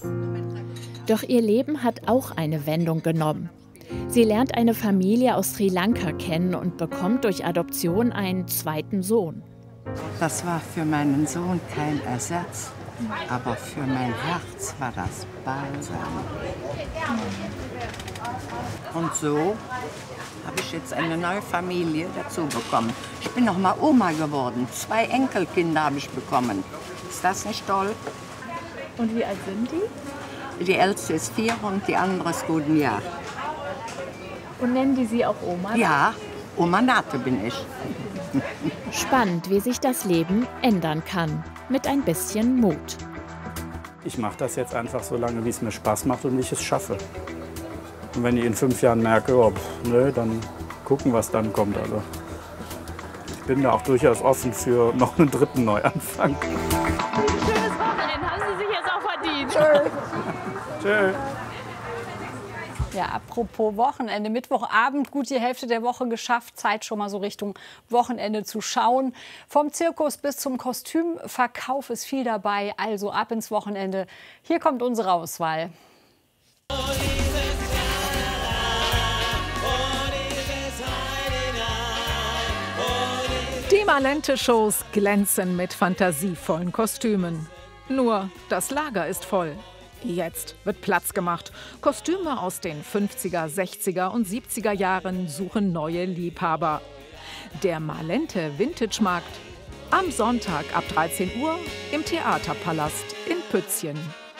Doch ihr Leben hat auch eine Wendung genommen. Sie lernt eine Familie aus Sri Lanka kennen und bekommt durch Adoption einen zweiten Sohn. Das war für meinen Sohn kein Ersatz, aber für mein Herz war das Balsam. Und so habe ich jetzt eine neue Familie dazu bekommen. Ich bin noch mal Oma geworden. 2 Enkelkinder habe ich bekommen. Ist das nicht toll? Und wie alt sind die? Die älteste ist 4 und die andere ist gut ein Jahr. Und nennen die sie auch Oma? Ja, Oma Nate bin ich. Spannend, wie sich das Leben ändern kann. Mit ein bisschen Mut. Ich mache das jetzt einfach so lange, wie es mir Spaß macht und ich es schaffe. Und wenn ich in 5 Jahren merke, oh, nö, dann gucken, was dann kommt. Also ich bin da auch durchaus offen für noch einen dritten Neuanfang. Schönes Wochenende, haben Sie sich jetzt auch verdient. Tschö. Tschö. Ja, apropos Wochenende, Mittwochabend, gut die Hälfte der Woche geschafft. Zeit schon mal so Richtung Wochenende zu schauen. Vom Zirkus bis zum Kostümverkauf ist viel dabei, also ab ins Wochenende. Hier kommt unsere Auswahl. Die Malente-Shows glänzen mit fantasievollen Kostümen. Nur das Lager ist voll. Jetzt wird Platz gemacht. Kostüme aus den 50er, 60er und 70er Jahren suchen neue Liebhaber. Der Malente Vintage Markt am Sonntag ab 13 Uhr im Theaterpalast in Pützchen.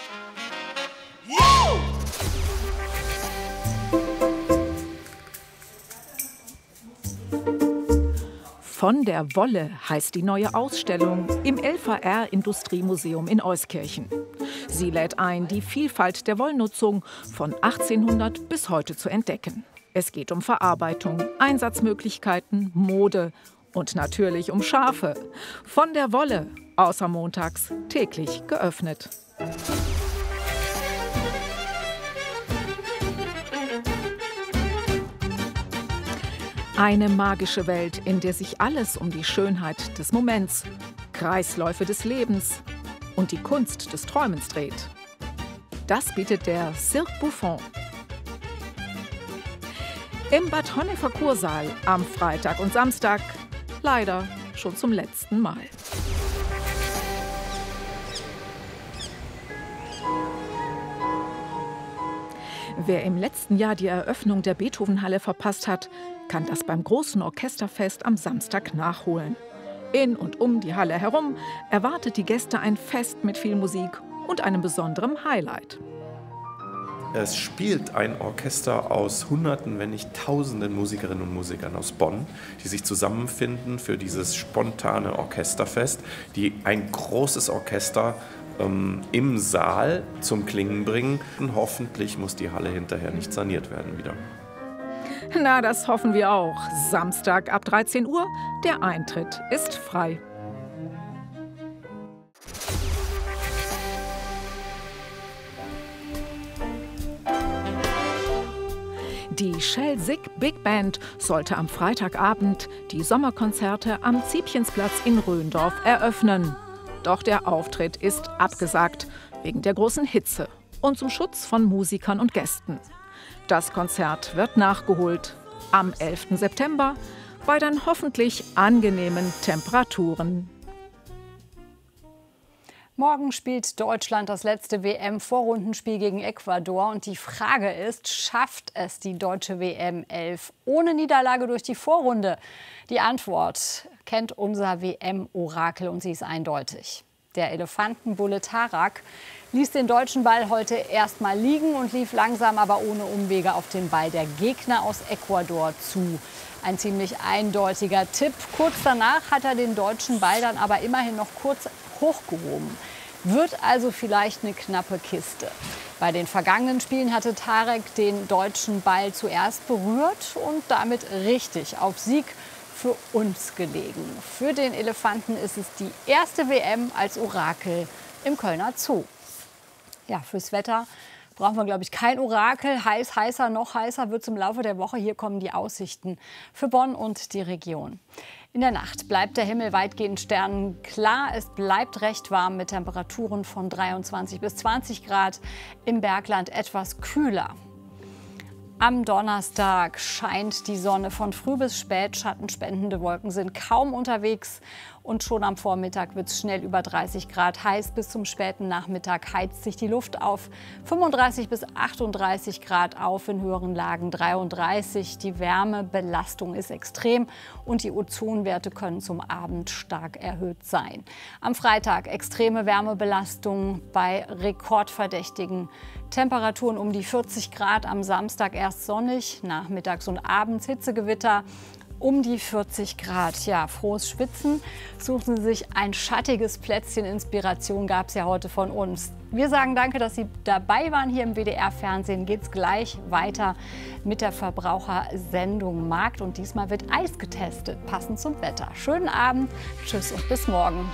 Von der Wolle heißt die neue Ausstellung im LVR Industriemuseum in Euskirchen. Sie lädt ein, die Vielfalt der Wollnutzung von 1800 bis heute zu entdecken. Es geht um Verarbeitung, Einsatzmöglichkeiten, Mode und natürlich um Schafe. Von der Wolle, außer montags, täglich geöffnet. Eine magische Welt, in der sich alles um die Schönheit des Moments, Kreisläufe des Lebens und die Kunst des Träumens dreht. Das bietet der Cirque Buffon. Im Bad Honecker Kursaal am Freitag und Samstag, leider schon zum letzten Mal. Wer im letzten Jahr die Eröffnung der Beethovenhalle verpasst hat, kann das beim großen Orchesterfest am Samstag nachholen. In und um die Halle herum erwartet die Gäste ein Fest mit viel Musik und einem besonderen Highlight. Es spielt ein Orchester aus Hunderten, wenn nicht Tausenden Musikerinnen und Musikern aus Bonn, die sich zusammenfinden für dieses spontane Orchesterfest, die ein großes Orchester im Saal zum Klingen bringen. Und hoffentlich muss die Halle hinterher nicht saniert werden wieder. Na, das hoffen wir auch. Samstag ab 13 Uhr, der Eintritt ist frei. Die Schelsig Big Band sollte am Freitagabend die Sommerkonzerte am Ziebchensplatz in Röndorf eröffnen. Doch der Auftritt ist abgesagt, wegen der großen Hitze und zum Schutz von Musikern und Gästen. Das Konzert wird nachgeholt am 11. September bei dann hoffentlich angenehmen Temperaturen. Morgen spielt Deutschland das letzte WM-Vorrundenspiel gegen Ecuador. Und die Frage ist, schafft es die deutsche WM-11 ohne Niederlage durch die Vorrunde? Die Antwort kennt unser WM-Orakel und sie ist eindeutig. Der Elefantenbulle Tarak ließ den deutschen Ball heute erstmal liegen und lief langsam, aber ohne Umwege auf den Ball der Gegner aus Ecuador zu. Ein ziemlich eindeutiger Tipp. Kurz danach hat er den deutschen Ball dann aber immerhin noch kurz hochgehoben. Wird also vielleicht eine knappe Kiste. Bei den vergangenen Spielen hatte Tarek den deutschen Ball zuerst berührt und damit richtig auf Sieg für uns gelegen. Für den Elefanten ist es die erste WM als Orakel im Kölner Zoo. Ja, fürs Wetter brauchen wir, glaube ich, kein Orakel. Heiß, heißer, noch heißer wird es im Laufe der Woche. Hier kommen die Aussichten für Bonn und die Region. In der Nacht bleibt der Himmel weitgehend sternenklar. Es bleibt recht warm mit Temperaturen von 23 bis 20 Grad. Im Bergland etwas kühler. Am Donnerstag scheint die Sonne von früh bis spät. Schattenspendende Wolken sind kaum unterwegs. Und schon am Vormittag wird es schnell über 30 Grad heiß. Bis zum späten Nachmittag heizt sich die Luft auf 35 bis 38 Grad auf, in höheren Lagen 33. Die Wärmebelastung ist extrem und die Ozonwerte können zum Abend stark erhöht sein. Am Freitag extreme Wärmebelastung bei rekordverdächtigen Temperaturen um die 40 Grad. Am Samstag erst sonnig, nachmittags und abends Hitzegewitter. Um die 40 Grad. Ja, frohes Schwitzen. Suchen Sie sich ein schattiges Plätzchen. Inspiration gab es ja heute von uns. Wir sagen danke, dass Sie dabei waren. Hier im WDR-Fernsehen geht es gleich weiter mit der Verbrauchersendung Markt. Und diesmal wird Eis getestet, passend zum Wetter. Schönen Abend, tschüss und bis morgen.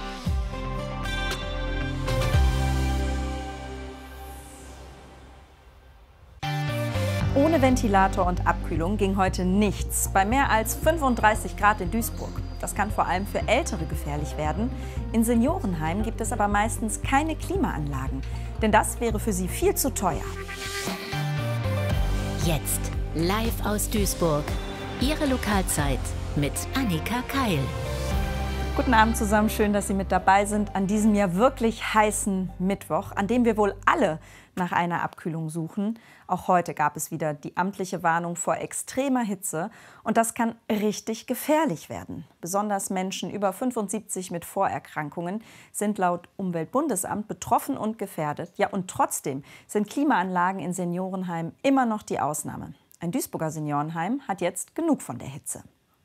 Ohne Ventilator und Abkühlung ging heute nichts. Bei mehr als 35 Grad in Duisburg. Das kann vor allem für Ältere gefährlich werden. In Seniorenheimen gibt es aber meistens keine Klimaanlagen. Denn das wäre für sie viel zu teuer. Jetzt live aus Duisburg. Ihre Lokalzeit mit Annika Keil. Guten Abend zusammen, schön, dass Sie mit dabei sind an diesem ja wirklich heißen Mittwoch, an dem wir wohl alle nach einer Abkühlung suchen. Auch heute gab es wieder die amtliche Warnung vor extremer Hitze und das kann richtig gefährlich werden. Besonders Menschen über 75 mit Vorerkrankungen sind laut Umweltbundesamt betroffen und gefährdet. Ja, und trotzdem sind Klimaanlagen in Seniorenheimen immer noch die Ausnahme. Ein Duisburger Seniorenheim hat jetzt genug von der Hitze.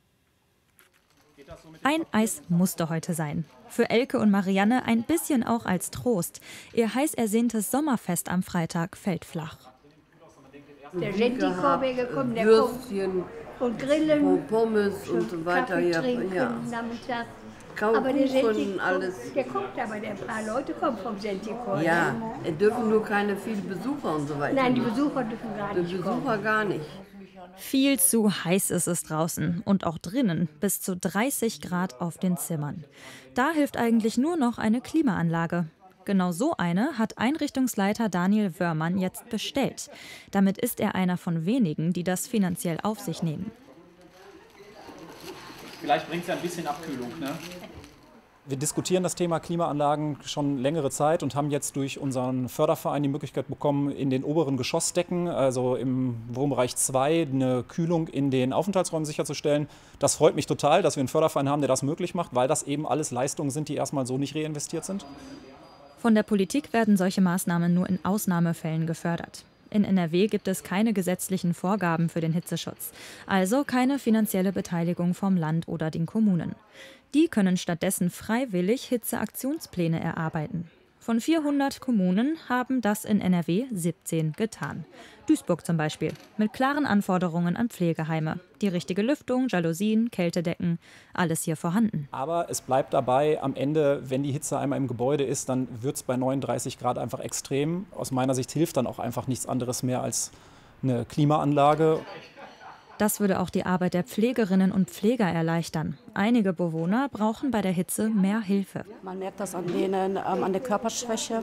Ein Eis musste heute sein. Für Elke und Marianne ein bisschen auch als Trost. Ihr heiß ersehntes Sommerfest am Freitag fällt flach. Der Gentikorb gekommen, der Würstchen und Grillen, Pommes und so weiter. Kaffee Ja, trinken, ja. Nachmittag. Kaum Aber der Kuchen, Genti alles. Der kommt aber, der paar Leute kommen vom Gentikorb. Ja, es dürfen nur keine vielen Besucher und so weiter. Nein, die Besucher dürfen gar nicht Die Besucher gar nicht. Viel zu heiß ist es draußen und auch drinnen, bis zu 30 Grad auf den Zimmern. Da hilft eigentlich nur noch eine Klimaanlage. Genau so eine hat Einrichtungsleiter Daniel Wörmann jetzt bestellt. Damit ist er einer von wenigen, die das finanziell auf sich nehmen. Vielleicht bringt es ja ein bisschen Abkühlung, ne? Wir diskutieren das Thema Klimaanlagen schon längere Zeit und haben jetzt durch unseren Förderverein die Möglichkeit bekommen, in den oberen Geschossdecken, also im Wohnbereich 2, eine Kühlung in den Aufenthaltsräumen sicherzustellen. Das freut mich total, dass wir einen Förderverein haben, der das möglich macht, weil das eben alles Leistungen sind, die erstmal so nicht reinvestiert sind. Von der Politik werden solche Maßnahmen nur in Ausnahmefällen gefördert. In NRW gibt es keine gesetzlichen Vorgaben für den Hitzeschutz, also keine finanzielle Beteiligung vom Land oder den Kommunen. Die können stattdessen freiwillig Hitzeaktionspläne erarbeiten. Von 400 Kommunen haben das in NRW 17 getan. Duisburg zum Beispiel, mit klaren Anforderungen an Pflegeheime. Die richtige Lüftung, Jalousien, Kältedecken, alles hier vorhanden. Aber es bleibt dabei, am Ende, wenn die Hitze einmal im Gebäude ist, dann wird es bei 39 Grad einfach extrem. Aus meiner Sicht hilft dann auch einfach nichts anderes mehr als eine Klimaanlage. Das würde auch die Arbeit der Pflegerinnen und Pfleger erleichtern. Einige Bewohner brauchen bei der Hitze mehr Hilfe. Man merkt das an denen, an der Körperschwäche.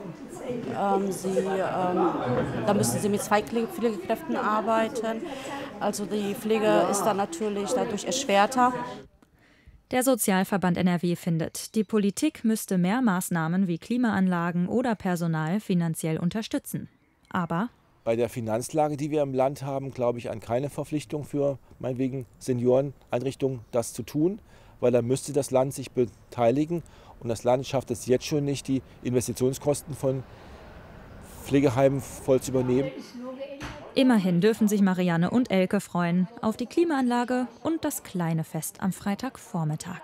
Da müssen sie mit 2 Pflegekräften arbeiten. Also die Pflege ist dann natürlich dadurch erschwerter. Der Sozialverband NRW findet, die Politik müsste mehr Maßnahmen wie Klimaanlagen oder Personal finanziell unterstützen. Aber bei der Finanzlage, die wir im Land haben, glaube ich an keine Verpflichtung für meinetwegen Senioreneinrichtungen, das zu tun, weil da müsste das Land sich beteiligen und das Land schafft es jetzt schon nicht, die Investitionskosten von Pflegeheimen voll zu übernehmen. Immerhin dürfen sich Marianne und Elke freuen auf die Klimaanlage und das kleine Fest am Freitagvormittag.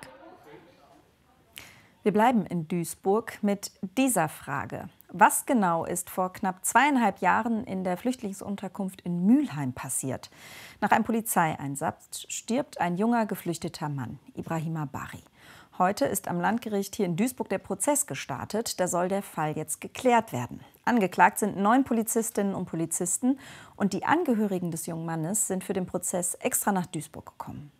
Wir bleiben in Duisburg mit dieser Frage. Was genau ist vor knapp 2,5 Jahren in der Flüchtlingsunterkunft in Mülheim passiert? Nach einem Polizeieinsatz stirbt ein junger geflüchteter Mann, Ibrahima Bari. Heute ist am Landgericht hier in Duisburg der Prozess gestartet. Da soll der Fall jetzt geklärt werden. Angeklagt sind 9 Polizistinnen und Polizisten und die Angehörigen des jungen Mannes sind für den Prozess extra nach Duisburg gekommen.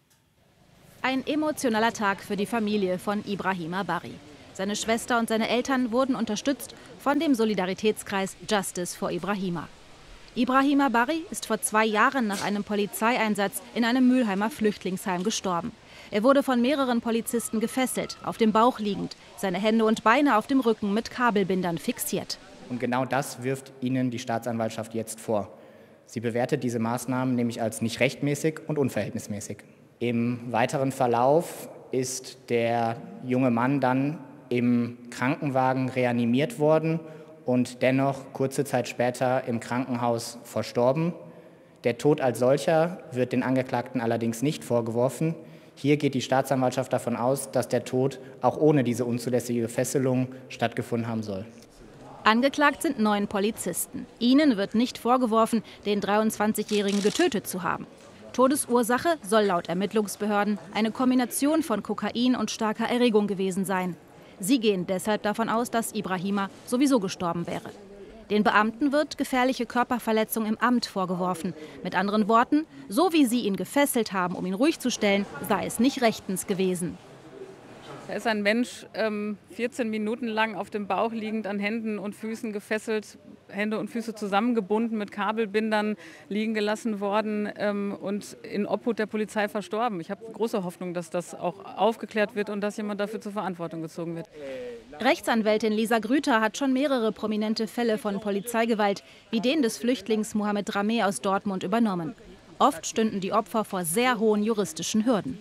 Ein emotionaler Tag für die Familie von Ibrahima Barry. Seine Schwester und seine Eltern wurden unterstützt von dem Solidaritätskreis Justice for Ibrahima. Ibrahima Barry ist vor 2 Jahren nach einem Polizeieinsatz in einem Mülheimer Flüchtlingsheim gestorben. Er wurde von mehreren Polizisten gefesselt, auf dem Bauch liegend, seine Hände und Beine auf dem Rücken mit Kabelbindern fixiert. Und genau das wirft Ihnen die Staatsanwaltschaft jetzt vor. Sie bewertet diese Maßnahmen nämlich als nicht rechtmäßig und unverhältnismäßig. Im weiteren Verlauf ist der junge Mann dann im Krankenwagen reanimiert worden und dennoch kurze Zeit später im Krankenhaus verstorben. Der Tod als solcher wird den Angeklagten allerdings nicht vorgeworfen. Hier geht die Staatsanwaltschaft davon aus, dass der Tod auch ohne diese unzulässige Fesselung stattgefunden haben soll. Angeklagt sind 9 Polizisten. Ihnen wird nicht vorgeworfen, den 23-Jährigen getötet zu haben. Todesursache soll laut Ermittlungsbehörden eine Kombination von Kokain und starker Erregung gewesen sein. Sie gehen deshalb davon aus, dass Ibrahima sowieso gestorben wäre. Den Beamten wird gefährliche Körperverletzung im Amt vorgeworfen. Mit anderen Worten, so wie sie ihn gefesselt haben, um ihn ruhig zu stellen, sei es nicht rechtens gewesen. Da ist ein Mensch 14 Minuten lang auf dem Bauch liegend, an Händen und Füßen gefesselt, Hände und Füße zusammengebunden, mit Kabelbindern liegen gelassen worden und in Obhut der Polizei verstorben. Ich habe große Hoffnung, dass das auch aufgeklärt wird und dass jemand dafür zur Verantwortung gezogen wird. Rechtsanwältin Lisa Grüter hat schon mehrere prominente Fälle von Polizeigewalt, wie den des Flüchtlings Mohamed Rameh aus Dortmund, übernommen. Oft stünden die Opfer vor sehr hohen juristischen Hürden.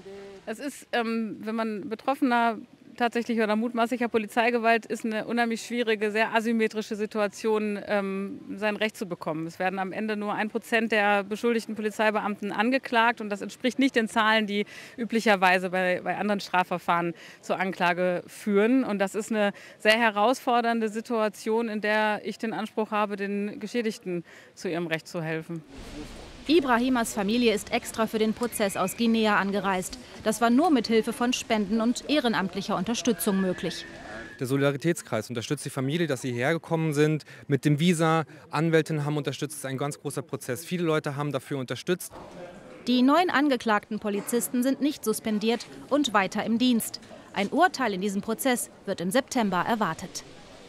Es ist, wenn man Betroffener tatsächlich oder mutmaßlicher Polizeigewalt ist, eine unheimlich schwierige, sehr asymmetrische Situation, sein Recht zu bekommen. Es werden am Ende nur 1% der beschuldigten Polizeibeamten angeklagt und das entspricht nicht den Zahlen, die üblicherweise bei anderen Strafverfahren zur Anklage führen. Und das ist eine sehr herausfordernde Situation, in der ich den Anspruch habe, den Geschädigten zu ihrem Recht zu helfen. Ibrahimas Familie ist extra für den Prozess aus Guinea angereist. Das war nur mit Hilfe von Spenden und ehrenamtlicher Unterstützung möglich. Der Solidaritätskreis unterstützt die Familie, dass sie hergekommen sind mit dem Visa. Anwältinnen haben unterstützt, das ist ein ganz großer Prozess. Viele Leute haben dafür unterstützt. Die 9 angeklagten Polizisten sind nicht suspendiert und weiter im Dienst. Ein Urteil in diesem Prozess wird im September erwartet.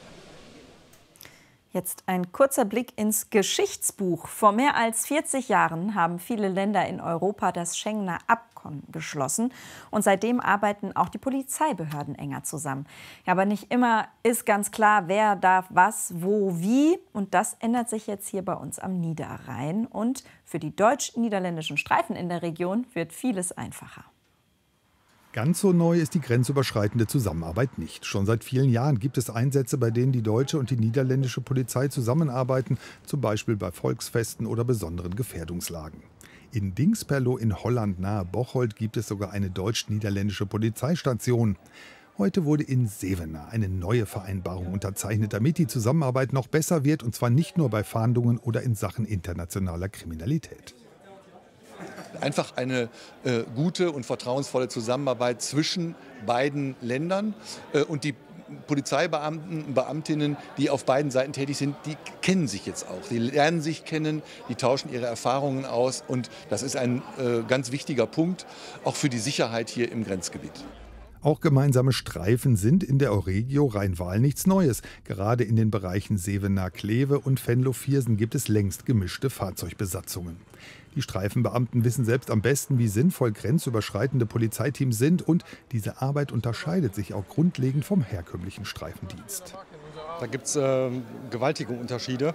Jetzt ein kurzer Blick ins Geschichtsbuch. Vor mehr als 40 Jahren haben viele Länder in Europa das Schengener Abkommen geschlossen. Und seitdem arbeiten auch die Polizeibehörden enger zusammen. Ja, aber nicht immer ist ganz klar, wer darf was, wo, wie. Und das ändert sich jetzt hier bei uns am Niederrhein. Und für die deutsch-niederländischen Streifen in der Region wird vieles einfacher. Ganz so neu ist die grenzüberschreitende Zusammenarbeit nicht. Schon seit vielen Jahren gibt es Einsätze, bei denen die deutsche und die niederländische Polizei zusammenarbeiten, zum Beispiel bei Volksfesten oder besonderen Gefährdungslagen. In Dingsperlo in Holland nahe Bocholt gibt es sogar eine deutsch-niederländische Polizeistation. Heute wurde in Zevenaar eine neue Vereinbarung unterzeichnet, damit die Zusammenarbeit noch besser wird, und zwar nicht nur bei Fahndungen oder in Sachen internationaler Kriminalität. Einfach eine gute und vertrauensvolle Zusammenarbeit zwischen beiden Ländern. Und die Polizeibeamten und Beamtinnen, die auf beiden Seiten tätig sind, die kennen sich jetzt auch. Die lernen sich kennen, die tauschen ihre Erfahrungen aus. Und das ist ein ganz wichtiger Punkt, auch für die Sicherheit hier im Grenzgebiet. Auch gemeinsame Streifen sind in der Euregio Rhein-Waal nichts Neues. Gerade in den Bereichen Zevenaar-Kleve und Venlo-Viersen gibt es längst gemischte Fahrzeugbesatzungen. Die Streifenbeamten wissen selbst am besten, wie sinnvoll grenzüberschreitende Polizeiteams sind, und diese Arbeit unterscheidet sich auch grundlegend vom herkömmlichen Streifendienst. Da gibt es gewaltige Unterschiede.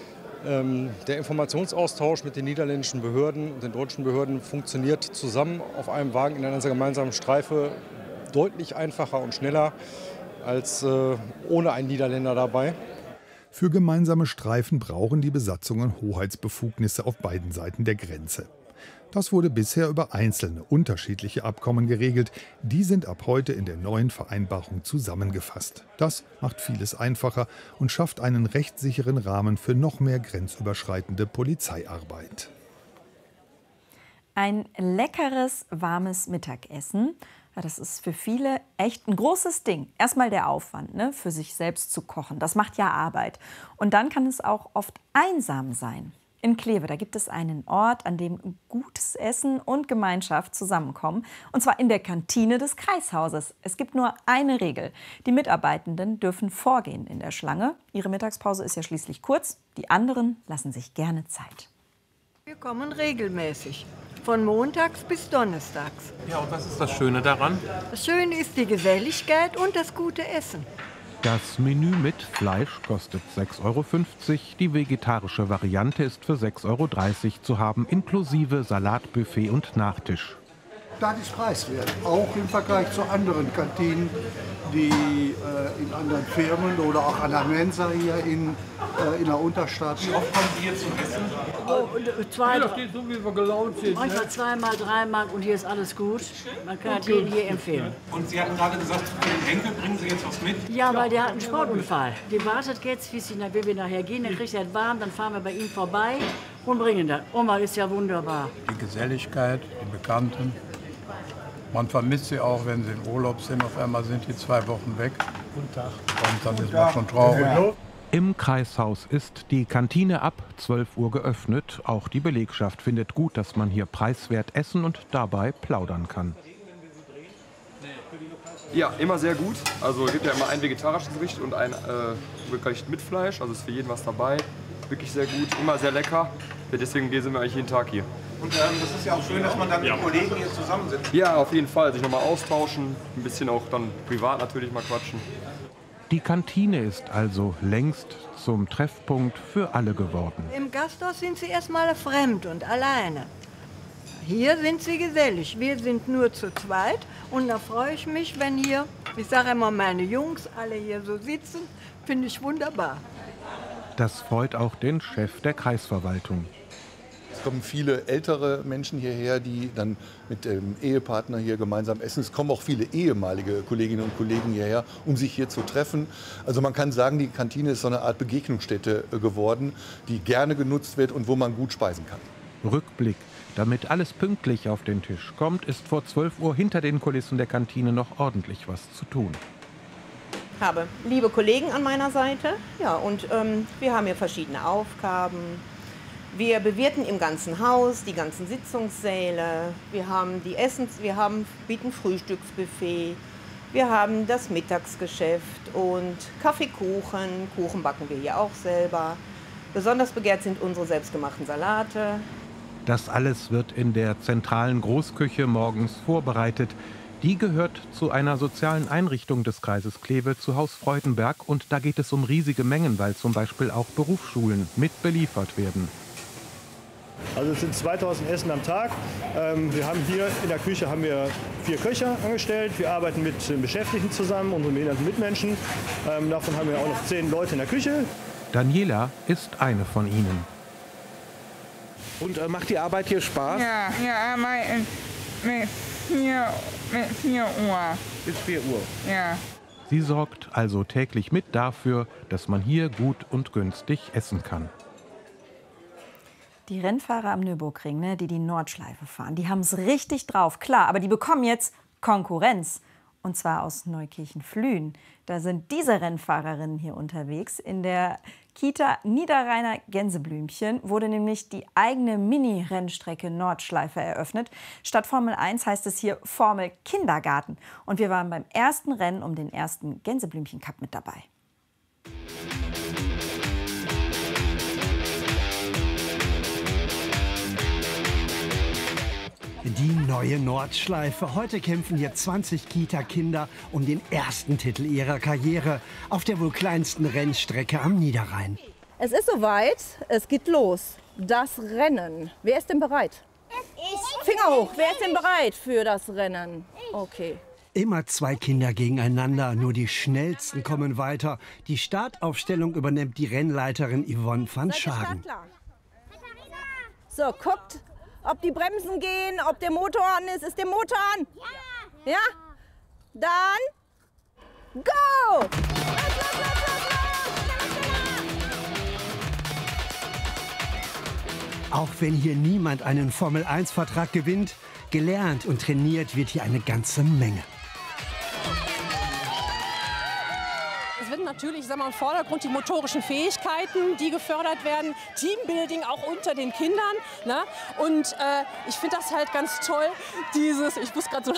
Der Informationsaustausch mit den niederländischen Behörden und den deutschen Behörden funktioniert zusammen auf einem Wagen in einer gemeinsamen Streife deutlich einfacher und schneller als ohne einen Niederländer dabei. Für gemeinsame Streifen brauchen die Besatzungen Hoheitsbefugnisse auf beiden Seiten der Grenze. Das wurde bisher über einzelne, unterschiedliche Abkommen geregelt. Die sind ab heute in der neuen Vereinbarung zusammengefasst. Das macht vieles einfacher und schafft einen rechtssicheren Rahmen für noch mehr grenzüberschreitende Polizeiarbeit. Ein leckeres, warmes Mittagessen. Ja, das ist für viele echt ein großes Ding. Erstmal der Aufwand, ne, für sich selbst zu kochen. Das macht ja Arbeit. Und dann kann es auch oft einsam sein. In Kleve, da gibt es einen Ort, an dem gutes Essen und Gemeinschaft zusammenkommen. Und zwar in der Kantine des Kreishauses. Es gibt nur eine Regel. Die Mitarbeitenden dürfen vorgehen in der Schlange. Ihre Mittagspause ist ja schließlich kurz. Die anderen lassen sich gerne Zeit. Wir kommen regelmäßig. Von montags bis donnerstags. Ja, und was ist das Schöne daran? Das Schöne ist die Geselligkeit und das gute Essen. Das Menü mit Fleisch kostet 6,50 €. Die vegetarische Variante ist für 6,30 € zu haben, inklusive Salatbuffet und Nachtisch. Das ist preiswert, auch im Vergleich zu anderen Kantinen, die in anderen Firmen oder auch an der Mensa hier in der Unterstadt. Wie oft kommen Sie hier zum Essen? So wie wir gelaunt sind. Manchmal zweimal, dreimal und hier ist alles gut. Man kann es jedem hier empfehlen. Und Sie hatten gerade gesagt, für den Enkel bringen Sie jetzt was mit? Ja, weil der hat einen Sportunfall. Der wartet jetzt, bis wir nachher gehen, dann kriegt er es warm, dann fahren wir bei ihm vorbei und bringen das. Oma ist ja wunderbar. Die Geselligkeit, die Bekannten. Man vermisst sie auch, wenn sie in Urlaub sind. Auf einmal sind die 2 Wochen weg. Guten Tag. Und dann ist man schon traurig. Im Kreishaus ist die Kantine ab 12 Uhr geöffnet. Auch die Belegschaft findet gut, dass man hier preiswert essen und dabei plaudern kann. Ja, immer sehr gut. Also es gibt ja immer ein vegetarisches Gericht und ein Gericht mit Fleisch. Also ist für jeden was dabei. Wirklich sehr gut, immer sehr lecker. Deswegen sind wir eigentlich jeden Tag hier. Und das ist ja auch schön, dass man dann mit Kollegen hier zusammensitzt. Ja, auf jeden Fall. Sich nochmal austauschen, ein bisschen auch dann privat natürlich mal quatschen. Die Kantine ist also längst zum Treffpunkt für alle geworden. Im Gasthaus sind sie erstmal fremd und alleine. Hier sind sie gesellig. Wir sind nur zu zweit. Und da freue ich mich, wenn hier, ich sage immer, meine Jungs alle hier so sitzen. Finde ich wunderbar. Das freut auch den Chef der Kreisverwaltung. Es kommen viele ältere Menschen hierher, die dann mit dem Ehepartner hier gemeinsam essen. Es kommen auch viele ehemalige Kolleginnen und Kollegen hierher, um sich hier zu treffen. Also man kann sagen, die Kantine ist so eine Art Begegnungsstätte geworden, die gerne genutzt wird und wo man gut speisen kann. Rückblick. Damit alles pünktlich auf den Tisch kommt, ist vor 12 Uhr hinter den Kulissen der Kantine noch ordentlich was zu tun. Ich habe liebe Kollegen an meiner Seite, ja, und wir haben hier verschiedene Aufgaben. Wir bewirten im ganzen Haus die ganzen Sitzungssäle, wir haben bieten Frühstücksbuffet, wir haben das Mittagsgeschäft und Kaffeekuchen, Kuchen backen wir hier auch selber. Besonders begehrt sind unsere selbstgemachten Salate. Das alles wird in der zentralen Großküche morgens vorbereitet. Die gehört zu einer sozialen Einrichtung des Kreises Kleve, zu Haus Freudenberg. Und da geht es um riesige Mengen, weil zum Beispiel auch Berufsschulen mit beliefert werden. Also es sind 2000 Essen am Tag. Wir haben hier in der Küche 4 Köche angestellt. Wir arbeiten mit den Beschäftigten zusammen, unseren behinderten Mitmenschen. Davon haben wir auch noch 10 Leute in der Küche. Daniela ist eine von ihnen. Und macht die Arbeit hier Spaß? Ja, wir arbeiten mit 4 Uhr. Bis 4 Uhr? Ja. Sie sorgt also täglich mit dafür, dass man hier gut und günstig essen kann. Die Rennfahrer am Nürburgring, ne, die Nordschleife fahren, die haben es richtig drauf. Klar, aber die bekommen jetzt Konkurrenz. Und zwar aus Neukirchen-Flühen. Da sind diese Rennfahrerinnen hier unterwegs. In der Kita Niederrheiner Gänseblümchen wurde nämlich die eigene Mini-Rennstrecke Nordschleife eröffnet. Statt Formel 1 heißt es hier Formel Kindergarten. Und wir waren beim ersten Rennen um den ersten Gänseblümchen-Cup mit dabei. Die neue Nordschleife. Heute kämpfen hier 20 Kita-Kinder um den ersten Titel ihrer Karriere auf der wohl kleinsten Rennstrecke am Niederrhein. Es ist soweit, es geht los. Das Rennen. Wer ist denn bereit? Ich. Finger hoch. Wer ist denn bereit für das Rennen? Okay. Immer 2 Kinder gegeneinander, nur die Schnellsten kommen weiter. Die Startaufstellung übernimmt die Rennleiterin Yvonne van Schagen. So, guckt, ob die Bremsen gehen, ob der Motor an ist. Ist der Motor an? Ja. Ja? Dann go! Auch wenn hier niemand einen Formel-1-Vertrag gewinnt, Gelernt und trainiert wird hier eine ganze Menge. Es wird natürlich, ich sag mal, im Vordergrund die motorischen Fähigkeiten, die gefördert werden, Teambuilding auch unter den Kindern. Ne? Und ich finde das halt ganz toll, ich muss gerade so...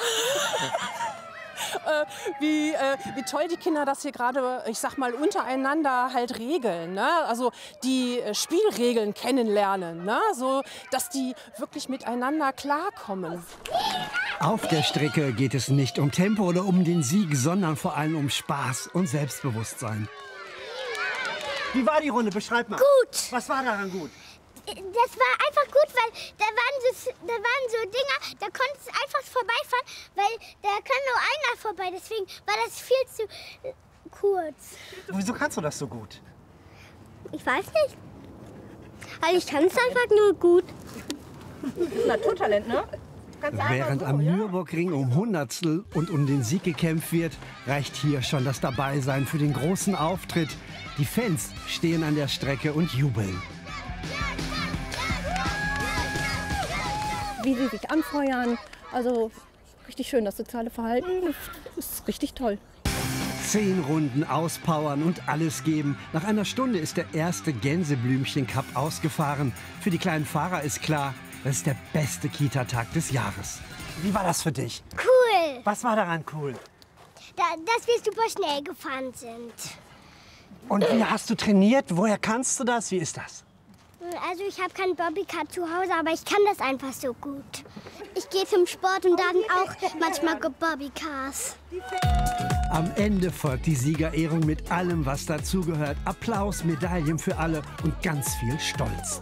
wie toll die Kinder das hier gerade, ich sag mal, untereinander halt regeln. Ne? Also die Spielregeln kennenlernen, ne? So, dass die wirklich miteinander klarkommen. Auf der Strecke geht es nicht um Tempo oder um den Sieg, sondern vor allem um Spaß und Selbstbewusstsein. Wie war die Runde? Beschreib mal. Gut. Was war daran gut? Das war einfach gut, weil da waren so Dinger, da konntest du einfach vorbeifahren, weil da kann nur einer vorbei. Deswegen war das viel zu kurz. Wieso kannst du das so gut? Ich weiß nicht. Also ich kann es einfach nur gut. Naturtalent, ne? Während am Nürburgring um Hundertstel und um den Sieg gekämpft wird, reicht hier schon das Dabeisein für den großen Auftritt. Die Fans stehen an der Strecke und jubeln. Wie sie sich anfeuern. Also richtig schön, das soziale Verhalten ist richtig toll. 10 Runden auspowern und alles geben. Nach einer Stunde ist der erste Gänseblümchen-Cup ausgefahren. Für die kleinen Fahrer ist klar, das ist der beste Kita-Tag des Jahres. Wie war das für dich? Cool. Was war daran cool? Dass wir super schnell gefahren sind. Und wie hast du trainiert? Woher kannst du das? Wie ist das? Also ich habe kein Bobbycar zu Hause, aber ich kann das einfach so gut. Ich gehe zum Sport und dann auch manchmal Bobbycars. Am Ende folgt die Siegerehrung mit allem, was dazugehört. Applaus, Medaillen für alle und ganz viel Stolz.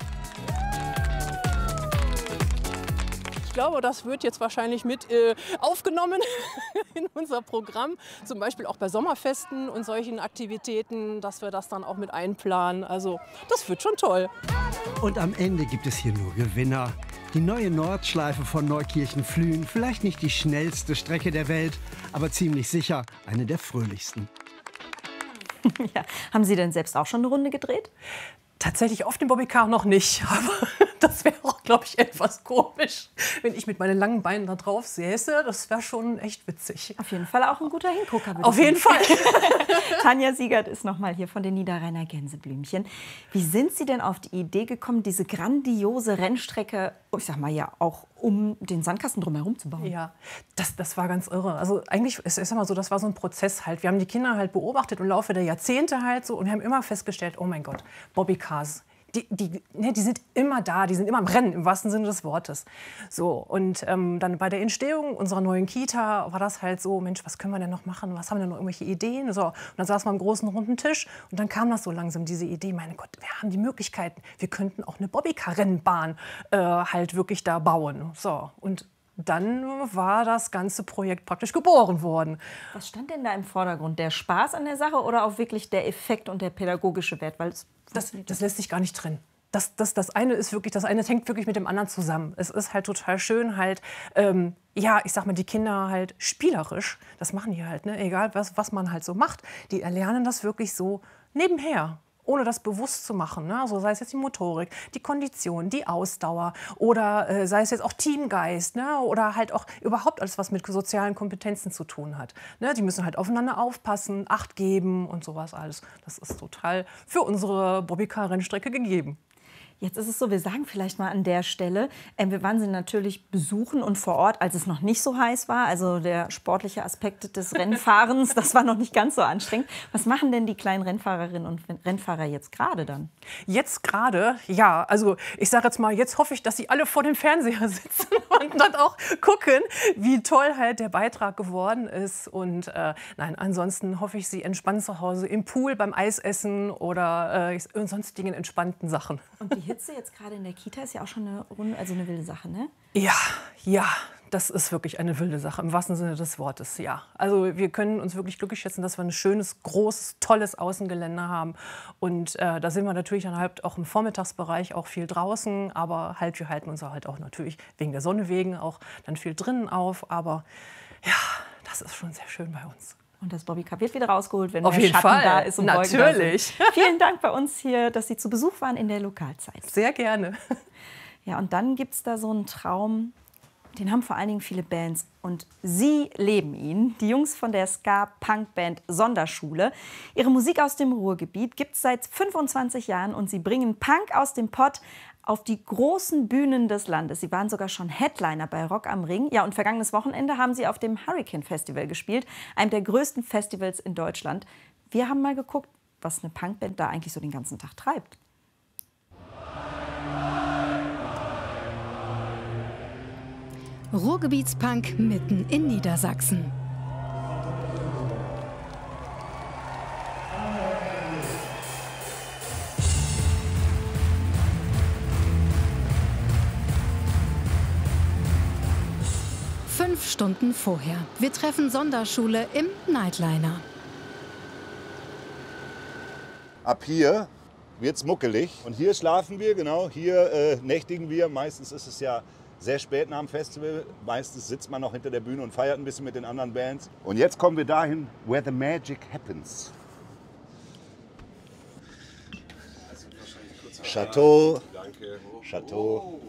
Ich glaube, das wird jetzt wahrscheinlich mit aufgenommen in unser Programm. Zum Beispiel auch bei Sommerfesten und solchen Aktivitäten, dass wir das dann auch mit einplanen. Also das wird schon toll. Und am Ende gibt es hier nur Gewinner. Die neue Nordschleife von Neukirchen-Flühen, vielleicht nicht die schnellste Strecke der Welt, aber ziemlich sicher eine der fröhlichsten. Ja. Haben Sie denn selbst auch schon eine Runde gedreht? Tatsächlich auf dem Bobbycar noch nicht, aber das wäre auch, glaube ich, etwas komisch, wenn ich mit meinen langen Beinen da drauf säße. Das wäre schon echt witzig. Auf jeden Fall auch ein guter Hingucker. Auf jeden Fall. Tanja Siegert ist noch mal hier von den Niederrheiner Gänseblümchen. Wie sind Sie denn auf die Idee gekommen, diese grandiose Rennstrecke, ich sag mal ja auch um den Sandkasten drumherum zu bauen? Ja, das war ganz irre. Also eigentlich ist es immer so, das war so ein Prozess halt. Wir haben die Kinder halt beobachtet im Laufe der Jahrzehnte halt so und wir haben immer festgestellt, oh mein Gott, Bobbycars. Die sind immer da, die sind immer am Rennen, im wahrsten Sinne des Wortes. So, und dann bei der Entstehung unserer neuen Kita war das halt so, Mensch, was können wir denn noch machen? Was haben wir denn noch irgendwelche Ideen? So, und dann saßen wir am großen runden Tisch und dann kam das so langsam, diese Idee, mein Gott, wir haben die Möglichkeiten, wir könnten auch eine Bobbycar-Rennbahn halt wirklich da bauen. So, und dann war das ganze Projekt praktisch geboren worden. Was stand denn da im Vordergrund? Der Spaß an der Sache oder auch wirklich der Effekt und der pädagogische Wert? Weil das lässt sich gar nicht trennen. Das eine ist wirklich, das eine hängt wirklich mit dem anderen zusammen. Es ist halt total schön, halt, ja, ich sag mal, die Kinder halt spielerisch, das machen die halt, ne? Egal was man halt so macht, die erlernen das wirklich so nebenher. Ohne das bewusst zu machen. Ne? Also sei es jetzt die Motorik, die Kondition, die Ausdauer oder sei es jetzt auch Teamgeist, ne? Oder halt auch überhaupt alles, was mit sozialen Kompetenzen zu tun hat. Ne? Die müssen halt aufeinander aufpassen, Acht geben und sowas alles. Das ist total für unsere Bobbycar-Rennstrecke gegeben. Jetzt ist es so, wir sagen vielleicht mal an der Stelle, wir waren sie natürlich besuchen und vor Ort, als es noch nicht so heiß war. Also der sportliche Aspekt des Rennfahrens, das war noch nicht ganz so anstrengend. Was machen denn die kleinen Rennfahrerinnen und Rennfahrer jetzt gerade dann? Jetzt gerade, ja, also ich sage jetzt mal, jetzt hoffe ich, dass sie alle vor dem Fernseher sitzen und dann auch gucken, wie toll halt der Beitrag geworden ist. Und nein, ansonsten hoffe ich, sie entspannen zu Hause im Pool, beim Eisessen oder sonstigen entspannten Sachen. Und die Hitze jetzt gerade in der Kita ist ja auch schon eine wilde Sache, ne? Ja, das ist wirklich eine wilde Sache, im wahrsten Sinne des Wortes, ja. Also wir können uns wirklich glücklich schätzen, dass wir ein schönes, großes, tolles Außengelände haben. Und da sind wir natürlich dann halt auch im Vormittagsbereich auch viel draußen. Aber halt, wir halten uns halt auch natürlich wegen der Sonne wegen auch dann viel drinnen auf. Aber ja, das ist schon sehr schön bei uns. Und das Bobbycar wird wieder rausgeholt, wenn auf mehr jeden Schatten Fall da ist und natürlich. Da sind. Vielen Dank bei uns hier, dass Sie zu Besuch waren in der Lokalzeit. Sehr gerne. Ja, und dann gibt es da so einen Traum, Den haben vor allen Dingen viele Bands und sie leben ihn. Die Jungs von der Ska-Punk-Band Sonderschule. Ihre Musik aus dem Ruhrgebiet gibt es seit 25 Jahren und sie bringen Punk aus dem Pott auf die großen Bühnen des Landes. Sie waren sogar schon Headliner bei Rock am Ring. Ja, und vergangenes Wochenende haben sie auf dem Hurricane Festival gespielt, einem der größten Festivals in Deutschland. Wir haben mal geguckt, was eine Punkband da eigentlich so den ganzen Tag treibt. Ruhrgebietspunk mitten in Niedersachsen. Fünf Stunden vorher. Wir treffen Sonderschule im Nightliner. Ab hier wird's muckelig und hier schlafen wir, genau, hier nächtigen wir. Meistens ist es ja sehr spät nach dem Festival. Meistens sitzt man noch hinter der Bühne und feiert ein bisschen mit den anderen Bands. Und jetzt kommen wir dahin, where the magic happens. Chateau. Chateau.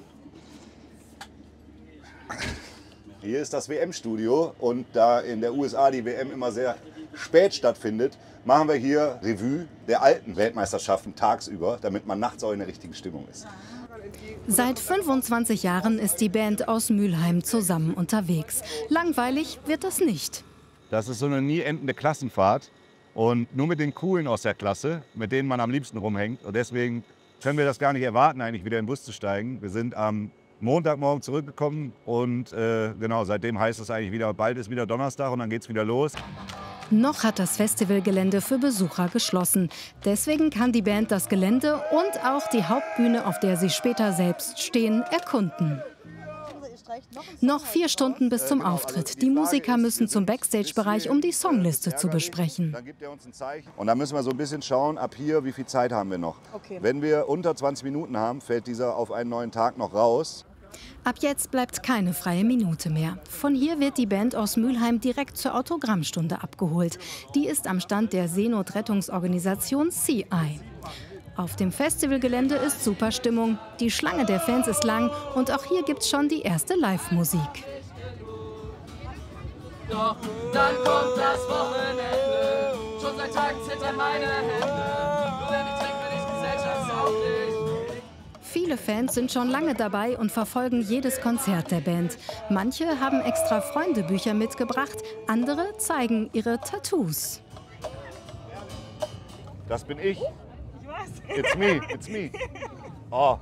Hier ist das WM-Studio und da in der USA die WM immer sehr spät stattfindet, machen wir hier Revue der alten Weltmeisterschaften tagsüber, damit man nachts auch in der richtigen Stimmung ist. Seit 25 Jahren ist die Band aus Mülheim zusammen unterwegs. Langweilig wird das nicht. Das ist so eine nie endende Klassenfahrt und nur mit den Coolen aus der Klasse, mit denen man am liebsten rumhängt. Und deswegen können wir das gar nicht erwarten, eigentlich wieder in den Bus zu steigen. Wir sind am Montagmorgen zurückgekommen und genau, seitdem heißt es eigentlich wieder, bald ist wieder Donnerstag und dann geht's wieder los. Noch hat das Festivalgelände für Besucher geschlossen. Deswegen kann die Band das Gelände und auch die Hauptbühne, auf der sie später selbst stehen, erkunden. Noch 4 Stunden bis zum Auftritt. Die Musiker müssen zum Backstage-Bereich, um die Songliste zu besprechen. Dann gibt er uns ein Zeichen. Und dann müssen wir so ein bisschen schauen, ab hier, wie viel Zeit haben wir noch. Okay. Wenn wir unter 20 Minuten haben, fällt dieser auf einen neuen Tag noch raus. Ab jetzt bleibt keine freie Minute mehr. Von hier wird die Band aus Mülheim direkt zur Autogrammstunde abgeholt. Die ist am Stand der Seenotrettungsorganisation CI. Auf dem Festivalgelände ist super Stimmung. Die Schlange der Fans ist lang und auch hier gibt's schon die erste Live-Musik. Doch dann kommt das Wochenende. Schon seit Tagen zittern meine Hände. Nur wenn ich trinke, bin ich gesellschaftstauglich. Viele Fans sind schon lange dabei und verfolgen jedes Konzert der Band. Manche haben extra Freundebücher mitgebracht, andere zeigen ihre Tattoos. Das bin ich. It's me, it's me. Oh.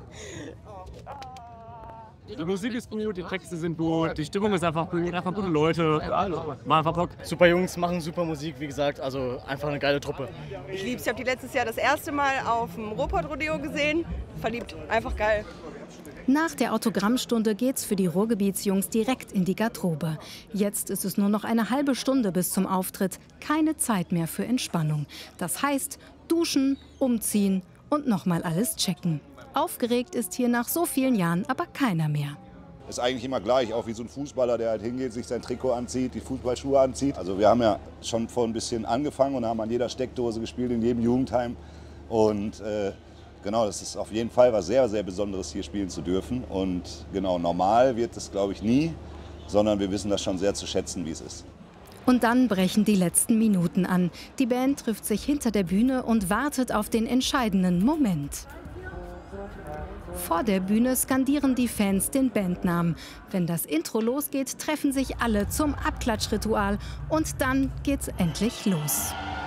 Die Musik ist gut, die Texte sind gut, die Stimmung ist einfach gut, einfach gute Leute, machen einfach Bock. Super Jungs, machen super Musik, wie gesagt, also einfach eine geile Truppe. Ich lieb's, ich habe die letztes Jahr das erste Mal auf dem Ruhrpott-Rodeo gesehen, verliebt, einfach geil. Nach der Autogrammstunde geht's für die Ruhrgebietsjungs direkt in die Garderobe. Jetzt ist es nur noch eine halbe Stunde bis zum Auftritt, keine Zeit mehr für Entspannung. Das heißt, duschen, umziehen und nochmal alles checken. Aufgeregt ist hier nach so vielen Jahren aber keiner mehr. Ist eigentlich immer gleich, auch wie so ein Fußballer, der halt hingeht, sich sein Trikot anzieht, die Fußballschuhe anzieht. Also wir haben ja schon vor ein bisschen angefangen und haben an jeder Steckdose gespielt, in jedem Jugendheim. Und genau, das ist auf jeden Fall was sehr, sehr Besonderes, hier spielen zu dürfen. Und genau, normal wird es, glaube ich, nie, sondern wir wissen das schon sehr zu schätzen, wie es ist. Und dann brechen die letzten Minuten an. Die Band trifft sich hinter der Bühne und wartet auf den entscheidenden Moment. Vor der Bühne skandieren die Fans den Bandnamen. Wenn das Intro losgeht, treffen sich alle zum Abklatschritual. Und dann geht's endlich los.